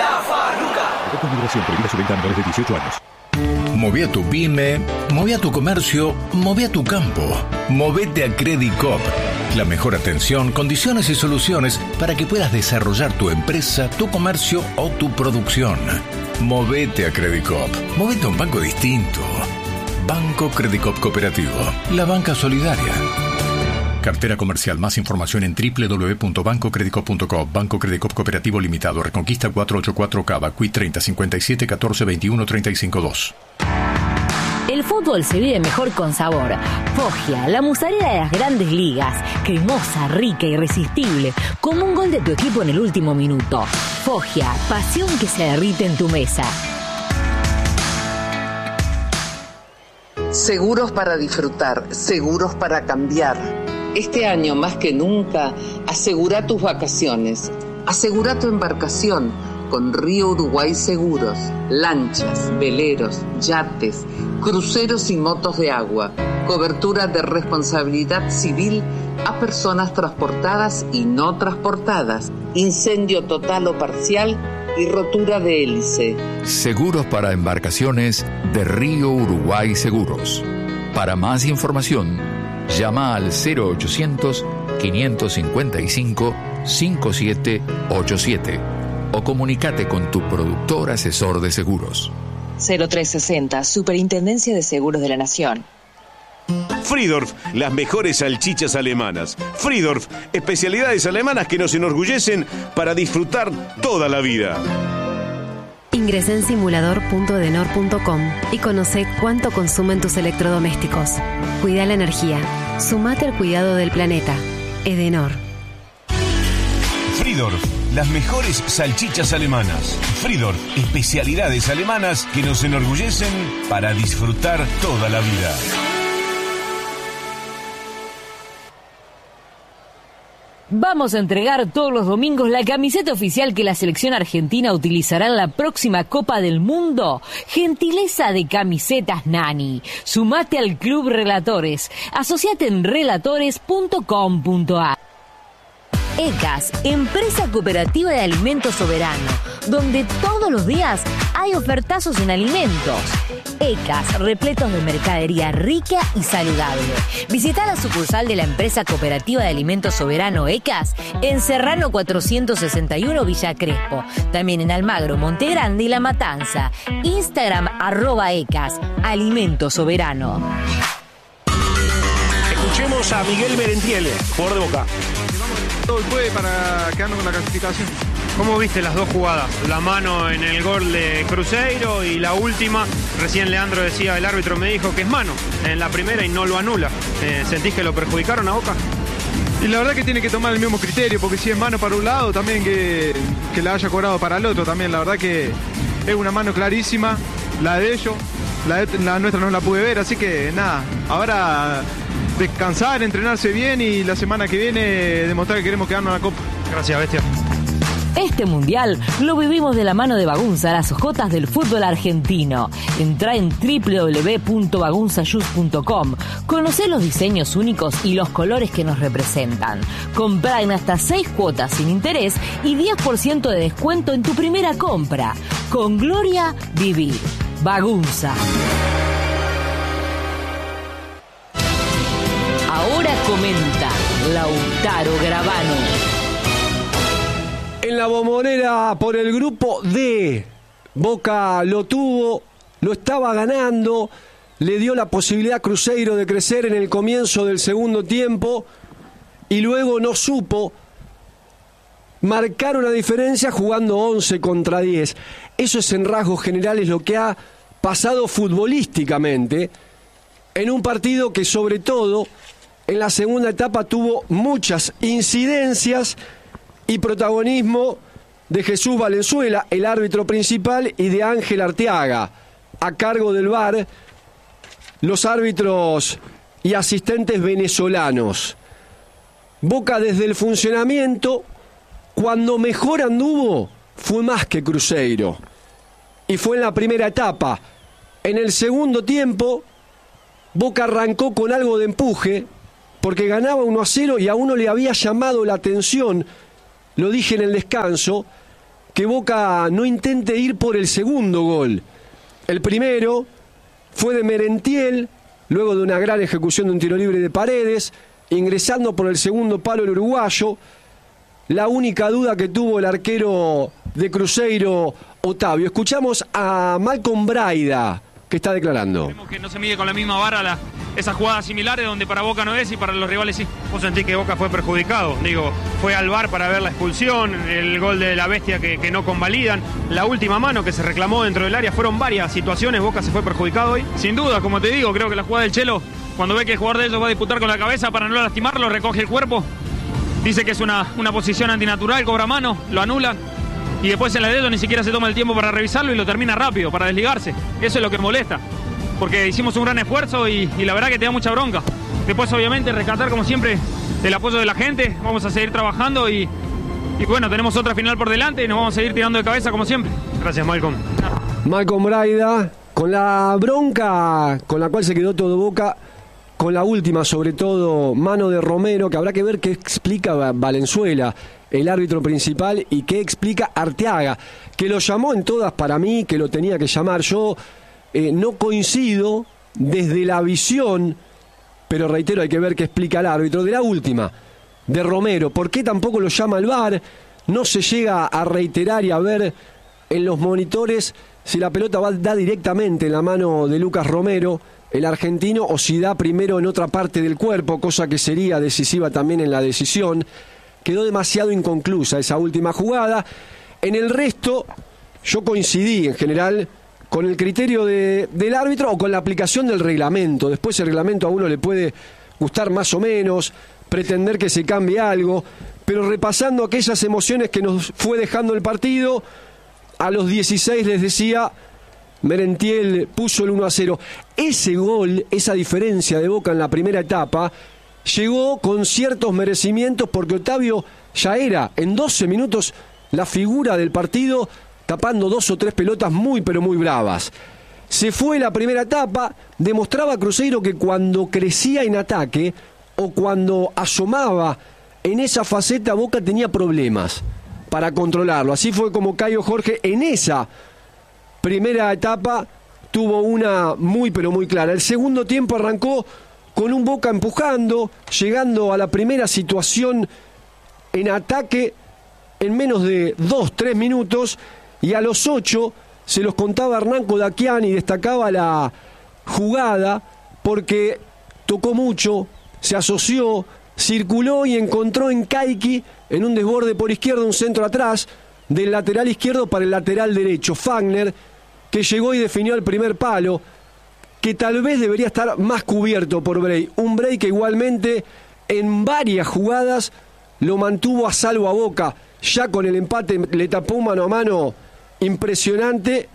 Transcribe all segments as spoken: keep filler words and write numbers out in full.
La Farruca. Con migración prohibida su venta a menores de dieciocho años. Mové a tu pyme, mové a tu comercio, mové a tu campo. Movete a Credicop. La mejor atención, condiciones y soluciones para que puedas desarrollar tu empresa, tu comercio o tu producción. Movete a Credicop. Movete a un banco distinto. Banco Credicop Cooperativo. La banca solidaria. Cartera comercial. Más información en doble u doble u doble u punto banco credicop punto com. Banco Credicop Cooperativo Limitado. Reconquista cuatrocientos ochenta y cuatro Cava. Q I treinta cincuenta y siete catorce veintiuno treinta y cinco dos. El fútbol se vive mejor con sabor. Foggia, la musarela de las grandes ligas. Cremosa, rica, irresistible. Como un gol de tu equipo en el último minuto. Foggia, pasión que se derrite en tu mesa. Seguros para disfrutar, seguros para cambiar. Este año más que nunca, asegura tus vacaciones. Asegura tu embarcación con Río Uruguay Seguros. Lanchas, veleros, yates, cruceros y motos de agua. Cobertura de responsabilidad civil a personas transportadas y no transportadas. Incendio total o parcial y rotura de hélice. Seguros para embarcaciones de Río Uruguay Seguros. Para más información, llama al cero ochocientos, quinientos cincuenta y cinco, cincuenta y siete ochenta y siete o comunícate con tu productor asesor de seguros. cero tres sesenta, Superintendencia de Seguros de la Nación. Friedorf, las mejores salchichas alemanas. Friedorf, especialidades alemanas que nos enorgullecen para disfrutar toda la vida. Ingresá en simulador punto edenor punto com y conoce cuánto consumen tus electrodomésticos. Cuida la energía. Sumate al cuidado del planeta. Edenor. Friedorf, las mejores salchichas alemanas. Friedorf, especialidades alemanas que nos enorgullecen para disfrutar toda la vida. Vamos a entregar todos los domingos la camiseta oficial que la selección argentina utilizará en la próxima Copa del Mundo. Gentileza de Camisetas Nani. Sumate al Club Relatores. Asociate en relatores punto com punto a r. ECAS, Empresa Cooperativa de Alimentos Soberano, donde todos los días hay ofertazos en alimentos. ECAS, repletos de mercadería rica y saludable. Visita la sucursal de la Empresa Cooperativa de Alimentos Soberano ECAS en Serrano cuatrocientos sesenta y uno Villa Crespo. También en Almagro, Monte Grande y La Matanza. Instagram arroba ECAS, Alimento Soberano. Escuchemos a Miguel Merentiel, jugador de Boca. Todo el puede para quedarnos con la clasificación. ¿Cómo viste las dos jugadas? La mano en el gol de Cruzeiro y la última, recién Leandro decía, el árbitro me dijo que es mano en la primera y no lo anula. Eh, ¿Sentís que lo perjudicaron a Boca? Y la verdad que tiene que tomar el mismo criterio, porque si es mano para un lado, también que, que la haya cobrado para el otro también. La verdad que es una mano clarísima, la de ellos, la, de, la nuestra no la pude ver, así que nada, ahora descansar, entrenarse bien y la semana que viene demostrar que queremos quedarnos en la Copa. Gracias, bestia. Este mundial lo vivimos de la mano de Bagunza, las hojotas del fútbol argentino. Entrá en doble u doble u doble u punto bagunza shoes punto com. Conocé los diseños únicos y los colores que nos representan. Comprá en hasta seis cuotas sin interés y diez por ciento de descuento en tu primera compra. Con gloria, vivir. Bagunza. Ahora comenta Lautaro Gravano. En la Bombonera por el grupo D, Boca lo tuvo, lo estaba ganando, le dio la posibilidad a Cruzeiro de crecer en el comienzo del segundo tiempo y luego no supo marcar una diferencia jugando once contra diez. Eso es en rasgos generales lo que ha pasado futbolísticamente en un partido que sobre todo en la segunda etapa tuvo muchas incidencias y protagonismo de Jesús Valenzuela, el árbitro principal, y de Ángel Arteaga, a cargo del V A R, los árbitros y asistentes venezolanos. Boca desde el funcionamiento, cuando mejor anduvo, fue más que Cruzeiro. Y fue en la primera etapa. En el segundo tiempo, Boca arrancó con algo de empuje, porque ganaba uno a cero y a uno le había llamado la atención, lo dije en el descanso, que Boca no intente ir por el segundo gol. El primero fue de Merentiel, luego de una gran ejecución de un tiro libre de Paredes, ingresando por el segundo palo el uruguayo. La única duda que tuvo el arquero de Cruzeiro, Otavio. Escuchamos a Malcolm Braida, que está declarando. Vemos que no se mide con la misma vara la, esas jugadas similares donde para Boca no es y para los rivales sí. Vos sentís que Boca fue perjudicado, digo, fue al V A R para ver la expulsión, el gol de la bestia que, que no convalidan, la última mano que se reclamó dentro del área, fueron varias situaciones, Boca se fue perjudicado hoy. Sin duda, como te digo, creo que la jugada del Chelo, cuando ve que el jugador de ellos va a disputar con la cabeza para no lastimarlo, recoge el cuerpo, dice que es una, una posición antinatural, cobra mano, lo anula. Y después en la de ellos ni siquiera se toma el tiempo para revisarlo y lo termina rápido, para desligarse. Eso es lo que molesta. Porque hicimos un gran esfuerzo y, y la verdad que te da mucha bronca. Después, obviamente, rescatar como siempre el apoyo de la gente. Vamos a seguir trabajando y, y bueno, tenemos otra final por delante y nos vamos a seguir tirando de cabeza como siempre. Gracias, Malcolm. Malcolm Braida, con la bronca con la cual se quedó todo Boca, con la última, sobre todo, mano de Romero, que habrá que ver qué explica Valenzuela, el árbitro principal, y qué explica Arteaga, que lo llamó en todas para mí, que lo tenía que llamar. Yo eh, no coincido desde la visión, pero reitero, hay que ver qué explica el árbitro, de la última, de Romero. ¿Por qué tampoco lo llama el V A R? No se llega a reiterar y a ver en los monitores si la pelota va da directamente en la mano de Lucas Romero, el argentino, o si da primero en otra parte del cuerpo, cosa que sería decisiva también en la decisión. Quedó demasiado inconclusa esa última jugada. En el resto, yo coincidí en general con el criterio de, del árbitro o con la aplicación del reglamento. Después el reglamento a uno le puede gustar más o menos, pretender que se cambie algo, pero repasando aquellas emociones que nos fue dejando el partido, a los dieciséis les decía, Merentiel puso el uno a cero. Ese gol, esa diferencia de Boca en la primera etapa, llegó con ciertos merecimientos porque Otavio ya era en doce minutos la figura del partido, tapando dos o tres pelotas muy pero muy bravas. Se fue la primera etapa, demostraba Cruzeiro que cuando crecía en ataque o cuando asomaba en esa faceta, Boca tenía problemas para controlarlo. Así fue como Caio Jorge en esa primera etapa tuvo una muy pero muy clara. El segundo tiempo arrancó con un Boca empujando, llegando a la primera situación en ataque en menos de dos, tres minutos, y a los ocho se los contaba Hernán Kodakian y destacaba la jugada porque tocó mucho, se asoció, circuló y encontró en Kaiki, en un desborde por izquierda, un centro atrás, del lateral izquierdo para el lateral derecho, Fagner, que llegó y definió el primer palo, que tal vez debería estar más cubierto por Bray. Un Bray que igualmente en varias jugadas lo mantuvo a salvo a Boca. Ya con el empate le tapó un mano a mano impresionante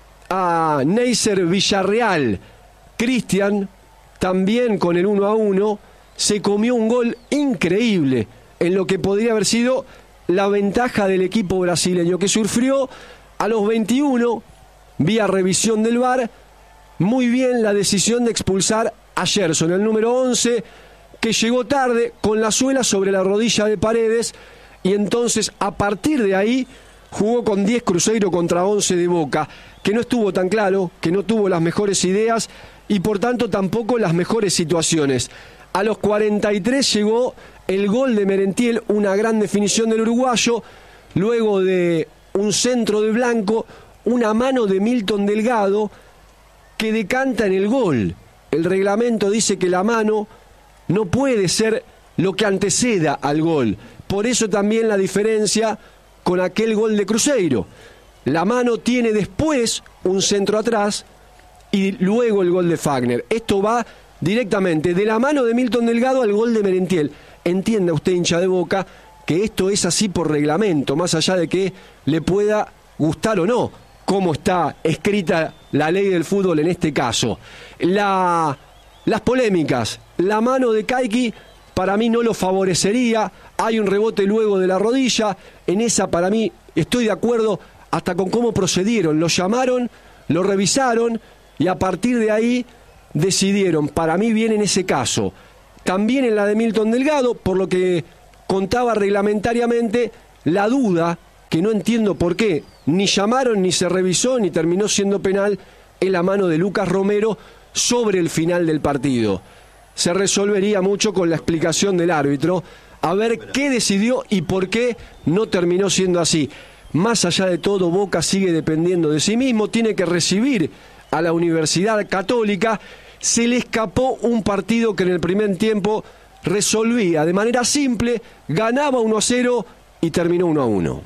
a Neisser Villarreal. Cristian, también con el uno a uno, se comió un gol increíble en lo que podría haber sido la ventaja del equipo brasileño, que sufrió a los veintiuno, vía revisión del V A R, muy bien la decisión de expulsar a Gerson, el número once, que llegó tarde con la suela sobre la rodilla de Paredes, y entonces a partir de ahí jugó con diez Cruzeiro contra once de Boca, que no estuvo tan claro, que no tuvo las mejores ideas y por tanto tampoco las mejores situaciones. A los cuarenta y tres llegó el gol de Merentiel, una gran definición del uruguayo, luego de un centro de Blanco, una mano de Milton Delgado que decanta en el gol. El reglamento dice que la mano no puede ser lo que anteceda al gol. Por eso también la diferencia con aquel gol de Cruzeiro. La mano tiene después un centro atrás y luego el gol de Fagner. Esto va directamente de la mano de Milton Delgado al gol de Merentiel. Entienda usted, hincha de Boca, que esto es así por reglamento, más allá de que le pueda gustar o no cómo está escrita la ley del fútbol en este caso. La, las polémicas, la mano de Kaiki para mí no lo favorecería, hay un rebote luego de la rodilla, en esa para mí estoy de acuerdo hasta con cómo procedieron, lo llamaron, lo revisaron y a partir de ahí decidieron, para mí bien en ese caso. También en la de Milton Delgado, por lo que contaba reglamentariamente, la duda que no entiendo por qué ni llamaron, ni se revisó, ni terminó siendo penal, es la mano de Lucas Romero sobre el final del partido. Se resolvería mucho con la explicación del árbitro, a ver qué decidió y por qué no terminó siendo así. Más allá de todo, Boca sigue dependiendo de sí mismo, tiene que recibir a la Universidad Católica. Se le escapó un partido que en el primer tiempo resolvía de manera simple, ganaba uno a cero y terminó uno a uno.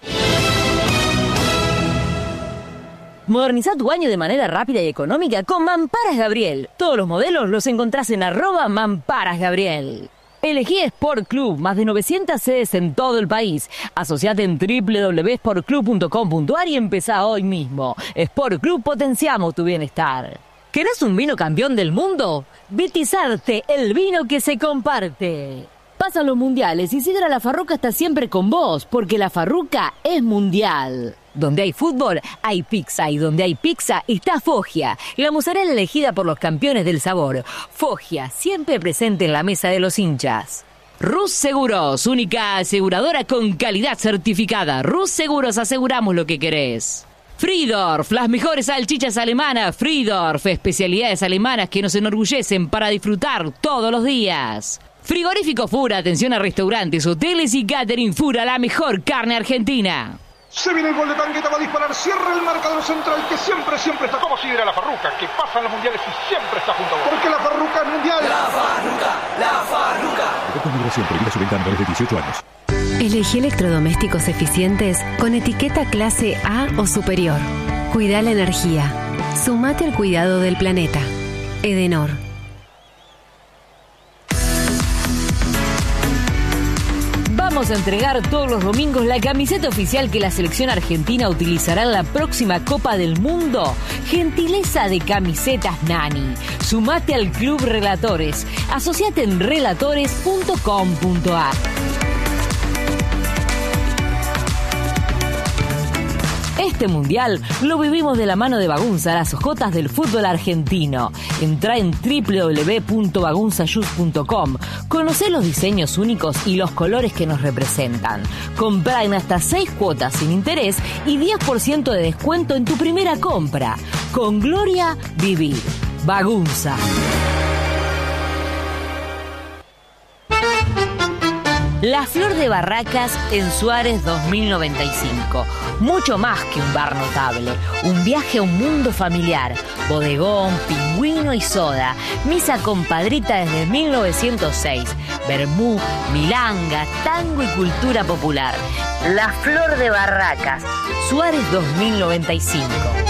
Moderniza tu baño de manera rápida y económica con Mamparas Gabriel. Todos los modelos los encontrás en arroba Mamparas Gabriel. Elegí Sport Club, más de novecientas sedes en todo el país. Asociate en doble u doble u doble u punto sport club punto com punto a r y empezá hoy mismo. Sport Club, potenciamos tu bienestar. ¿Querés un vino campeón del mundo? Vitizarte, el vino que se comparte. Pasan los mundiales y Sidra La Farruca está siempre con vos, porque La Farruca es mundial. Donde hay fútbol, hay pizza, y donde hay pizza está Foggia, la mozzarella elegida por los campeones del sabor. Foggia, siempre presente en la mesa de los hinchas. Rus Seguros, única aseguradora con calidad certificada. Rus Seguros, aseguramos lo que querés. Friedorf, las mejores salchichas alemanas. Friedorf, especialidades alemanas que nos enorgullecen para disfrutar todos los días. Frigorífico Fura, atención a restaurantes, hoteles y catering Fura, la mejor carne argentina. Se viene el gol de Tangueta, va a disparar, cierra el marcador central que siempre, siempre está como Sidra La Farruca, que pasa en los mundiales y siempre está junto a vos. Porque La Farruca es mundial. La Farruca, La Farruca. Con migración prohibida su venta a menores de dieciocho años. Elegí electrodomésticos eficientes con etiqueta clase A o superior. Cuida la energía. Sumate al cuidado del planeta. Edenor. Vamos a entregar todos los domingos la camiseta oficial que la selección argentina utilizará en la próxima Copa del Mundo. Gentileza de Camisetas Nani. Sumate al Club Relatores. Asociate en relatores punto com punto a r. Este mundial lo vivimos de la mano de Bagunza, las ojotas del fútbol argentino. Entrá en doble u doble u doble u punto bagunza shoes punto com. Conocé los diseños únicos y los colores que nos representan. Comprá en hasta seis cuotas sin interés y diez por ciento de descuento en tu primera compra. Con gloria, vivir. Bagunza. La Flor de Barracas en Suárez dos mil noventa y cinco. Mucho más que un bar notable. Un viaje a un mundo familiar. Bodegón, pingüino y soda. Misa compadrita desde mil novecientos seis. Vermú, milanga, tango y cultura popular. La Flor de Barracas. Suárez dos mil noventa y cinco.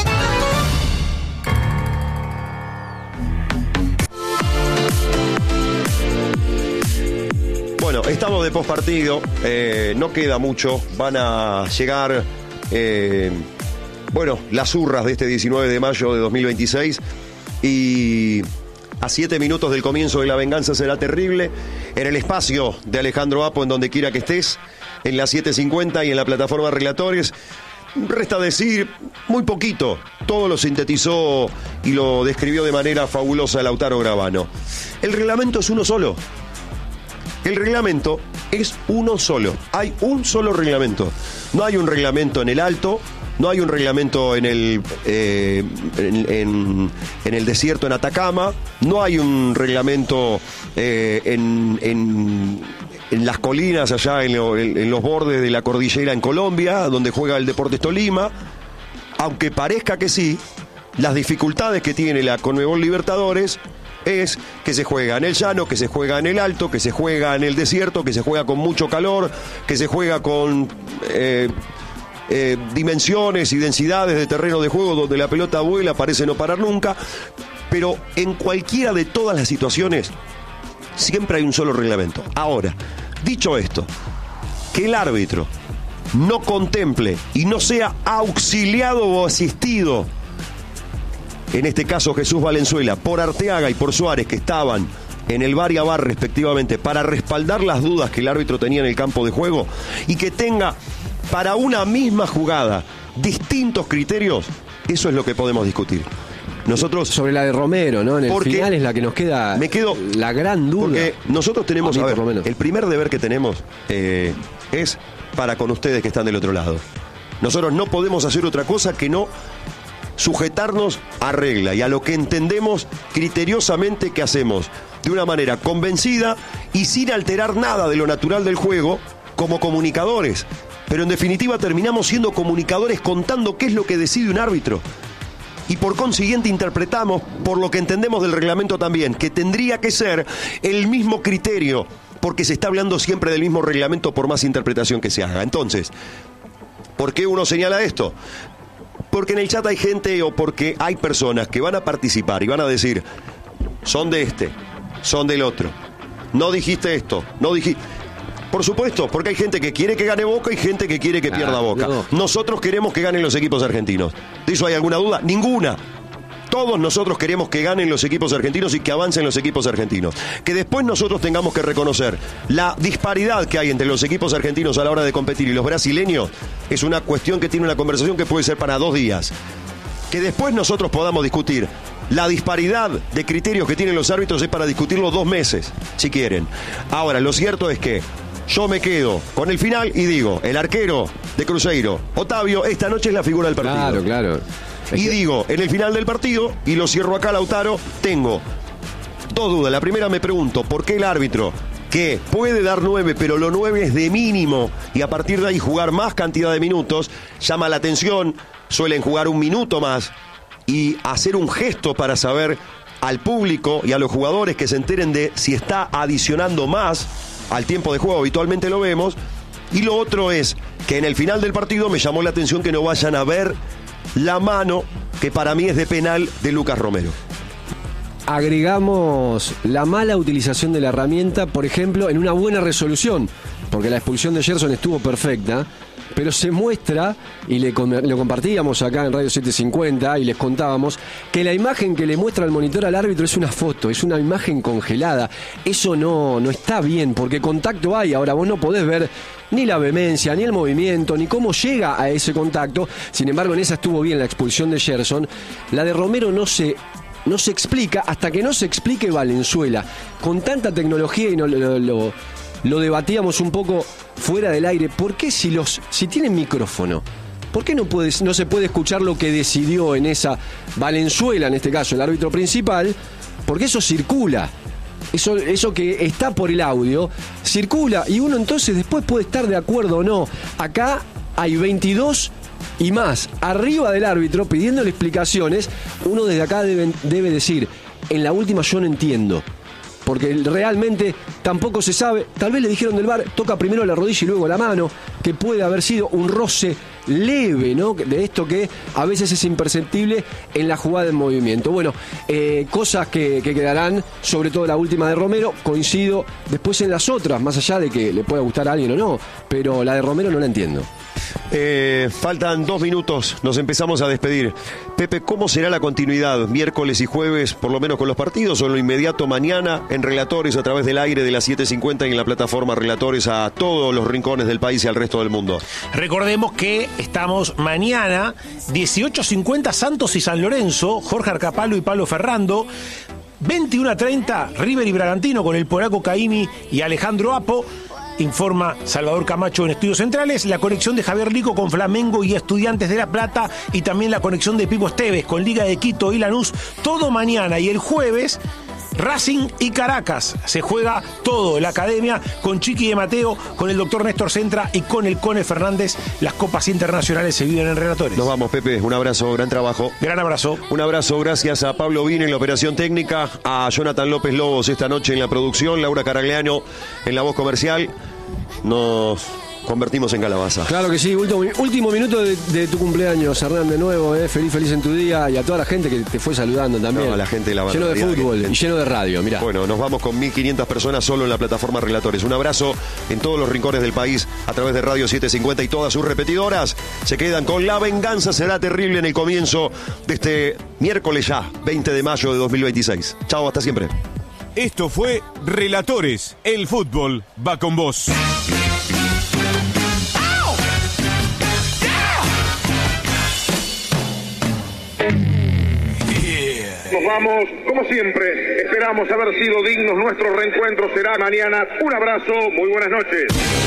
Bueno, estamos de pospartido, eh, no queda mucho, van a llegar, eh, bueno, las urras de este diecinueve de mayo de dos mil veintiséis y a siete minutos del comienzo de La Venganza Será Terrible, en el espacio de Alejandro Apo, en donde quiera que estés, en las siete cincuenta y en la plataforma Relatores. Resta decir muy poquito, todo lo sintetizó y lo describió de manera fabulosa Lautaro Gravano. El reglamento es uno solo. El reglamento es uno solo. Hay un solo reglamento. No hay un reglamento en el Alto, no hay un reglamento en el eh, en, en, en el desierto en Atacama, no hay un reglamento eh, en, en, en las colinas allá en, lo, en, en los bordes de la cordillera en Colombia, donde juega el Deportes Tolima. Aunque parezca que sí, las dificultades que tiene la Conmebol Libertadores es que se juega en el llano, que se juega en el alto, que se juega en el desierto, que se juega con mucho calor, que se juega con eh, eh, dimensiones y densidades de terreno de juego donde la pelota vuela, parece no parar nunca. Pero en cualquiera de todas las situaciones siempre hay un solo reglamento. Ahora, dicho esto, que el árbitro no contemple y no sea auxiliado o asistido, en este caso Jesús Valenzuela, por Arteaga y por Suárez, que estaban en el bar y a bar respectivamente, para respaldar las dudas que el árbitro tenía en el campo de juego, y que tenga para una misma jugada distintos criterios, eso es lo que podemos discutir. Nosotros, sobre la de Romero, ¿no? En el final es la que nos queda, me quedo, la gran duda. Porque nosotros tenemos, a mí, a ver, por lo menos. el primer deber que tenemos eh, es para con ustedes que están del otro lado. Nosotros no podemos hacer otra cosa que no sujetarnos a regla y a lo que entendemos criteriosamente que hacemos, de una manera convencida y sin alterar nada de lo natural del juego como comunicadores. Pero en definitiva terminamos siendo comunicadores contando qué es lo que decide un árbitro. Y por consiguiente interpretamos por lo que entendemos del reglamento también, que tendría que ser el mismo criterio, porque se está hablando siempre del mismo reglamento por más interpretación que se haga. Entonces, ¿por qué uno señala esto? Porque en el chat hay gente o porque hay personas que van a participar y van a decir, son de este, son del otro, no dijiste esto, no dijiste... Por supuesto, porque hay gente que quiere que gane Boca y gente que quiere que pierda Boca. No. Nosotros queremos que ganen los equipos argentinos. ¿De eso hay alguna duda? Ninguna. Todos nosotros queremos que ganen los equipos argentinos y que avancen los equipos argentinos. Que después nosotros tengamos que reconocer la disparidad que hay entre los equipos argentinos a la hora de competir y los brasileños es una cuestión que tiene una conversación que puede ser para dos días. Que después nosotros podamos discutir la disparidad de criterios que tienen los árbitros es para discutirlo dos meses, si quieren. Ahora, lo cierto es que yo me quedo con el final y digo, el arquero de Cruzeiro, Otavio, esta noche es la figura del partido. Claro, claro. Y que... digo, en el final del partido, y lo cierro acá, Lautaro, tengo dos dudas. La primera me pregunto, ¿por qué el árbitro, que puede dar nueve, pero lo nueve es de mínimo, y a partir de ahí jugar más cantidad de minutos, llama la atención, suelen jugar un minuto más, y hacer un gesto para saber al público y a los jugadores que se enteren de si está adicionando más al tiempo de juego, habitualmente lo vemos. Y lo otro es que en el final del partido me llamó la atención que no vayan a ver la mano, que para mí es de penal, de Lucas Romero. Agregamos la mala utilización de la herramienta, por ejemplo, en una buena resolución, porque la expulsión de Gerson estuvo perfecta, pero se muestra, y le, lo compartíamos acá en Radio setecientos cincuenta y les contábamos, que la imagen que le muestra el monitor al árbitro es una foto, es una imagen congelada. Eso no, no está bien, porque contacto hay. Ahora vos no podés ver ni la vehemencia, ni el movimiento, ni cómo llega a ese contacto. Sin embargo, en esa estuvo bien la expulsión de Gerson. La de Romero no se... No se explica hasta que no se explique Valenzuela. Con tanta tecnología, y no, lo, lo, lo debatíamos un poco fuera del aire, ¿por qué si los si tienen micrófono? ¿Por qué no, puede, no se puede escuchar lo que decidió en esa Valenzuela, en este caso, el árbitro principal? Porque eso circula. Eso, eso que está por el audio, circula, y uno entonces después puede estar de acuerdo o no. Acá hay veintidós y más arriba del árbitro pidiéndole explicaciones. Uno desde acá debe, debe decir, en la última yo no entiendo, porque realmente tampoco se sabe. Tal vez le dijeron del V A R, toca primero la rodilla y luego la mano, que puede haber sido un roce leve, ¿no? De esto que a veces es imperceptible en la jugada en movimiento. Bueno, eh, cosas que, que quedarán, sobre todo la última de Romero. Coincido después en las otras, más allá de que le pueda gustar a alguien o no, pero la de Romero no la entiendo. Eh, faltan dos minutos, nos empezamos a despedir. Pepe, ¿cómo será la continuidad? Miércoles y jueves, por lo menos con los partidos, o en lo inmediato mañana en Relatores a través del aire de las siete cincuenta y en la plataforma Relatores a todos los rincones del país y al resto del mundo. Recordemos que estamos mañana, dieciocho cincuenta Santos y San Lorenzo, Jorge Arcapalo y Pablo Ferrando. veintiuno treinta River y Bragantino con el polaco Caimi y Alejandro Apo. Informa Salvador Camacho en Estudios Centrales. La conexión de Javier Lico con Flamengo y Estudiantes de La Plata, y también la conexión de Pipo Esteves con Liga de Quito y Lanús, todo mañana. Y el jueves, Racing y Caracas. Se juega todo, la academia con Chiqui de Mateo, con el doctor Néstor Centra y con el Cone Fernández. Las copas internacionales se viven en Relatores. Nos vamos, Pepe, un abrazo, gran trabajo. Gran abrazo. Un abrazo, gracias a Pablo Vine en la operación técnica, a Jonathan López Lobos esta noche en la producción, Laura Caragliano en la voz comercial. Nos convertimos en calabaza. Claro que sí, último, último minuto de, de tu cumpleaños, Hernán, de nuevo, eh. feliz, feliz en tu día, y a toda la gente que te fue saludando también. No, a la gente de la banda. Lleno de fútbol y lleno de radio, mirá. Bueno, nos vamos con mil quinientas personas solo en la plataforma Relatores. Un abrazo en todos los rincones del país a través de Radio setecientos cincuenta y todas sus repetidoras. Se quedan con La Venganza Será Terrible en el comienzo de este miércoles ya, veinte de mayo de dos mil veintiséis. Chao, hasta siempre. Esto fue Relatores, el fútbol va con vos. Nos vamos, como siempre, esperamos haber sido dignos. Nuestro reencuentro será mañana. Un abrazo, muy buenas noches.